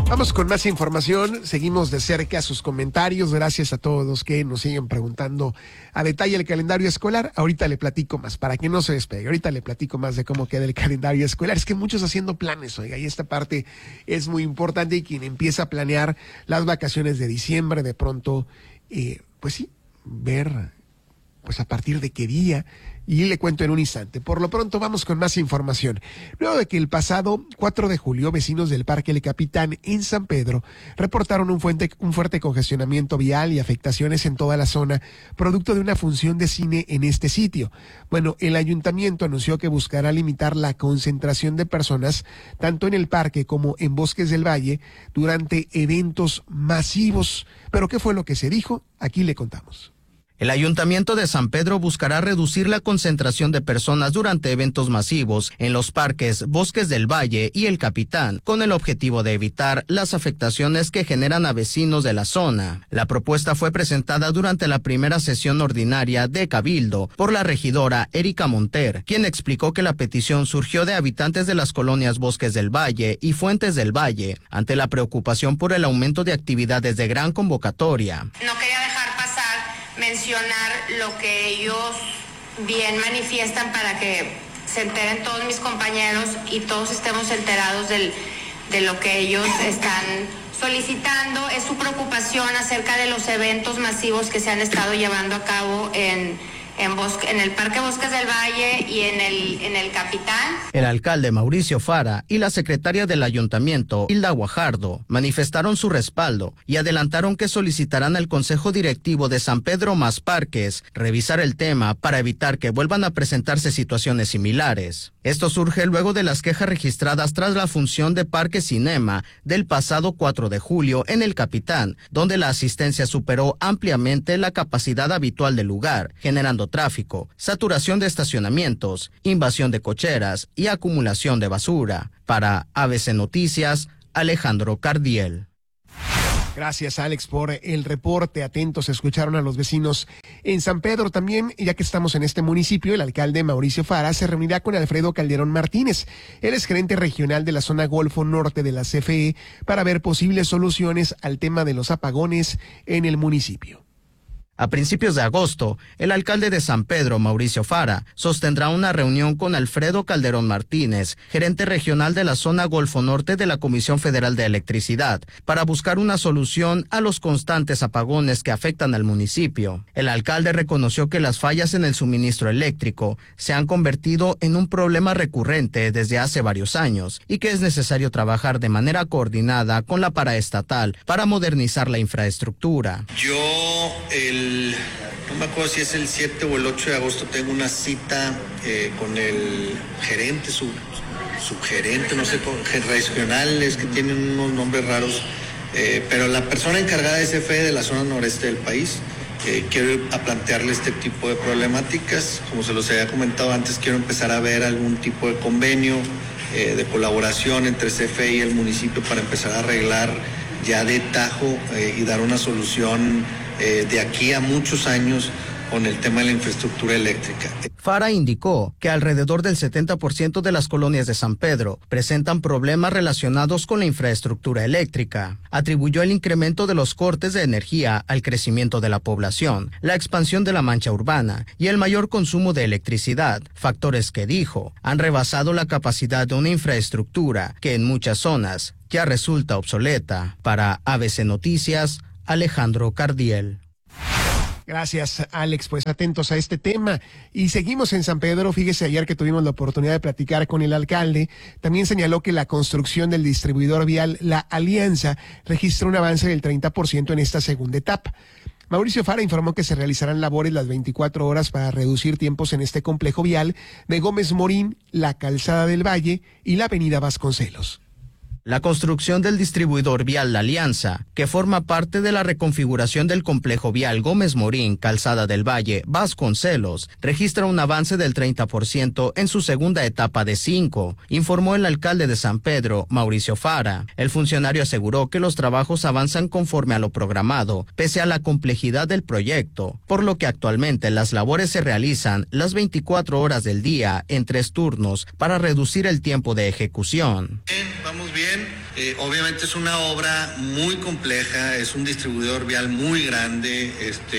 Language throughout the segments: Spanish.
Vamos con más información, seguimos de cerca sus comentarios, gracias a todos los que nos siguen preguntando a detalle el calendario escolar. Ahorita le platico más, para que no se despegue, ahorita le platico más de cómo queda el calendario escolar. Es que muchos haciendo planes, oiga, y esta parte es muy importante, y quien empieza a planear las vacaciones de diciembre, de pronto, pues sí, ver pues a partir de qué día, y le cuento en un instante. Por lo pronto vamos con más información. Luego de que el pasado 4 de julio, vecinos del Parque El Capitán en San Pedro reportaron un fuerte congestionamiento vial y afectaciones en toda la zona, producto de una función de cine en este sitio. Bueno, el ayuntamiento anunció que buscará limitar la concentración de personas, tanto en el parque como en Bosques del Valle, durante eventos masivos. ¿Pero qué fue lo que se dijo? Aquí le contamos. El Ayuntamiento de San Pedro buscará reducir la concentración de personas durante eventos masivos en los parques Bosques del Valle y El Capitán, con el objetivo de evitar las afectaciones que generan a vecinos de la zona. La propuesta fue presentada durante la primera sesión ordinaria de Cabildo por la regidora Erika Monter, quien explicó que la petición surgió de habitantes de las colonias Bosques del Valle y Fuentes del Valle, ante la preocupación por el aumento de actividades de gran convocatoria. No quería dejar pasar mencionar lo que ellos bien manifiestan para que se enteren todos mis compañeros y todos estemos enterados de lo que ellos están solicitando. Es su preocupación acerca de los eventos masivos que se han estado llevando a cabo en el Parque Bosques del Valle y en el Capitán. El alcalde Mauricio Fara y la secretaria del ayuntamiento, Hilda Guajardo, manifestaron su respaldo y adelantaron que solicitarán al Consejo Directivo de San Pedro más Parques revisar el tema para evitar que vuelvan a presentarse situaciones similares. Esto surge luego de las quejas registradas tras la función de Parque Cinema del pasado 4 de julio en el Capitán, donde la asistencia superó ampliamente la capacidad habitual del lugar, generando tráfico, saturación de estacionamientos, invasión de cocheras y acumulación de basura. Para ABC Noticias, Alejandro Cardiel. Gracias, Alex, por el reporte. Atentos, escucharon a los vecinos en San Pedro. También, ya que estamos en este municipio, el alcalde Mauricio Fara se reunirá con Alfredo Calderón Martínez. Él es gerente regional de la zona Golfo Norte de la CFE, para ver posibles soluciones al tema de los apagones en el municipio. A principios de agosto, el alcalde de San Pedro, Mauricio Fara, sostendrá una reunión con Alfredo Calderón Martínez, gerente regional de la zona Golfo Norte de la Comisión Federal de Electricidad, para buscar una solución a los constantes apagones que afectan al municipio. El alcalde reconoció que las fallas en el suministro eléctrico se han convertido en un problema recurrente desde hace varios años y que es necesario trabajar de manera coordinada con la paraestatal para modernizar la infraestructura. No me acuerdo si es el 7 o el 8 de agosto, tengo una cita con el gerente, subgerente, no sé, regional, es que tienen unos nombres raros, pero la persona encargada de CFE de la zona noreste del país. Quiero plantearle este tipo de problemáticas. Como se los había comentado antes, quiero empezar a ver algún tipo de convenio de colaboración entre CFE y el municipio para empezar a arreglar ya de tajo y dar una solución de aquí a muchos años con el tema de la infraestructura eléctrica. Fara indicó que alrededor del 70% de las colonias de San Pedro presentan problemas relacionados con la infraestructura eléctrica. Atribuyó el incremento de los cortes de energía al crecimiento de la población, la expansión de la mancha urbana y el mayor consumo de electricidad, factores que dijo han rebasado la capacidad de una infraestructura que en muchas zonas ya resulta obsoleta. Para ABC Noticias, Alejandro Cardiel. Gracias, Alex. Pues atentos a este tema. Y seguimos en San Pedro. Fíjese, ayer que tuvimos la oportunidad de platicar con el alcalde, también señaló que la construcción del distribuidor vial La Alianza registró un avance del 30% en esta segunda etapa. Mauricio Fara informó que se realizarán labores las 24 horas para reducir tiempos en este complejo vial de Gómez Morín, la Calzada del Valle y la Avenida Vasconcelos. La construcción del distribuidor vial La Alianza, que forma parte de la reconfiguración del complejo vial Gómez Morín, Calzada del Valle, Vasconcelos, registra un avance del 30% en su segunda etapa de 5, informó el alcalde de San Pedro, Mauricio Fara. El funcionario aseguró que los trabajos avanzan conforme a lo programado, pese a la complejidad del proyecto, por lo que actualmente las labores se realizan las 24 horas del día en 3 turnos para reducir el tiempo de ejecución. Vamos bien. bien. Obviamente es una obra muy compleja, es un distribuidor vial muy grande,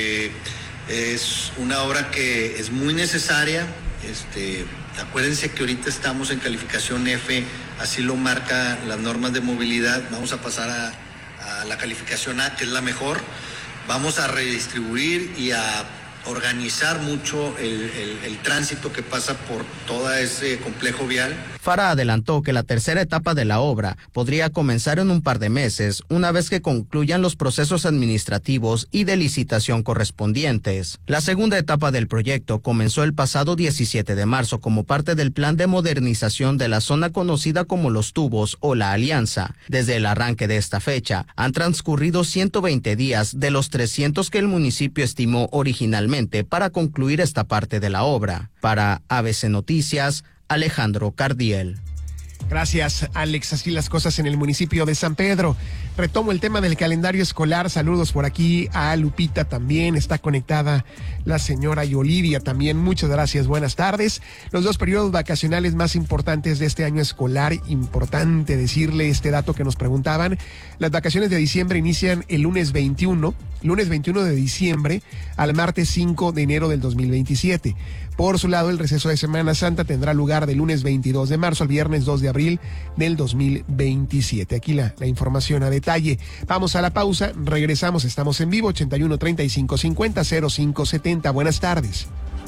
es una obra que es muy necesaria. Acuérdense que ahorita estamos en calificación F, así lo marca las normas de movilidad. Vamos a pasar a la calificación A, que es la mejor. Vamos a redistribuir y a organizar mucho el tránsito que pasa por todo ese complejo vial. Fara adelantó que la tercera etapa de la obra podría comenzar en un par de meses, una vez que concluyan los procesos administrativos y de licitación correspondientes. La segunda etapa del proyecto comenzó el pasado 17 de marzo como parte del plan de modernización de la zona conocida como Los Tubos o La Alianza. Desde el arranque de esta fecha, han transcurrido 120 días de los 300 que el municipio estimó originalmente para concluir esta parte de la obra. Para ABC Noticias, Alejandro Cardiel. Gracias, Alex. Así las cosas en el municipio de San Pedro. Retomo el tema del calendario escolar. Saludos por aquí a Lupita también. Está conectada la señora Yolidia también. Muchas gracias. Buenas tardes. Los 2 periodos vacacionales más importantes de este año escolar. Importante decirle este dato que nos preguntaban. Las vacaciones de diciembre inician el lunes 21 de diciembre al martes 5 de enero del 2027. Por su lado, el receso de Semana Santa tendrá lugar del lunes 22 de marzo al viernes 2 de abril del 2027. Aquí la información a detalle. Vamos a la pausa, regresamos, estamos en vivo, 81 35 50 05 70. Buenas tardes.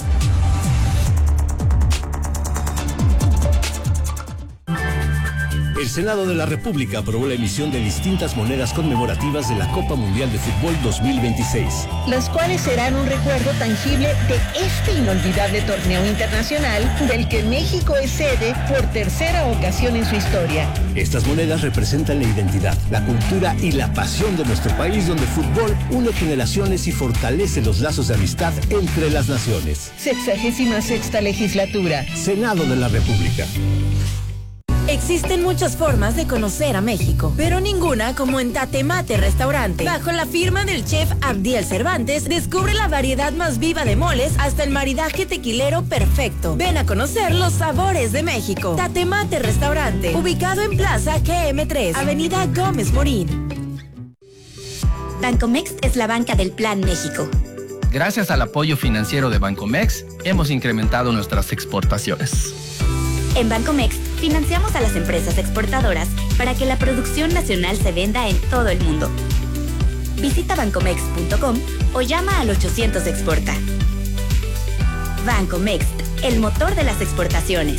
El Senado de la República aprobó la emisión de distintas monedas conmemorativas de la Copa Mundial de Fútbol 2026. Las cuales serán un recuerdo tangible de este inolvidable torneo internacional del que México es sede por tercera ocasión en su historia. Estas monedas representan la identidad, la cultura y la pasión de nuestro país, donde el fútbol une generaciones y fortalece los lazos de amistad entre las naciones. 66ª legislatura. Senado de la República. Existen muchas formas de conocer a México, pero ninguna como en Tatemate Restaurante. Bajo la firma del chef Abdiel Cervantes, descubre la variedad más viva de moles hasta el maridaje tequilero perfecto. Ven a conocer los sabores de México. Tatemate Restaurante, ubicado en Plaza GM3, Avenida Gómez Morín. Bancomext es la banca del Plan México. Gracias al apoyo financiero de Bancomext, hemos incrementado nuestras exportaciones. En Bancomext financiamos a las empresas exportadoras para que la producción nacional se venda en todo el mundo. Visita bancomext.com o llama al 800 Exporta. Bancomext, el motor de las exportaciones.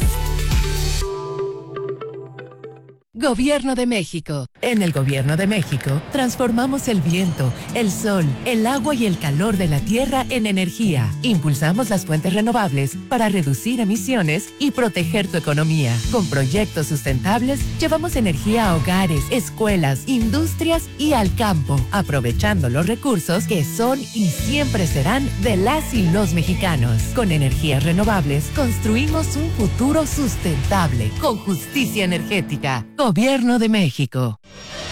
Gobierno de México. En el Gobierno de México, transformamos el viento, el sol, el agua y el calor de la tierra en energía. Impulsamos las fuentes renovables para reducir emisiones y proteger tu economía. Con proyectos sustentables, llevamos energía a hogares, escuelas, industrias y al campo, aprovechando los recursos que son y siempre serán de las y los mexicanos. Con energías renovables, construimos un futuro sustentable, con justicia energética. Gobierno de México.